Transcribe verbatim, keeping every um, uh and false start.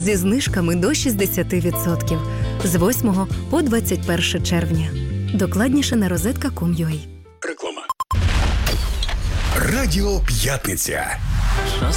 зі знижками до шістдесят відсотків з восьмого по двадцять перше червня. Докладніше на розетка крапка ком крапка ю а. Реклама. Радіо П'ятниця.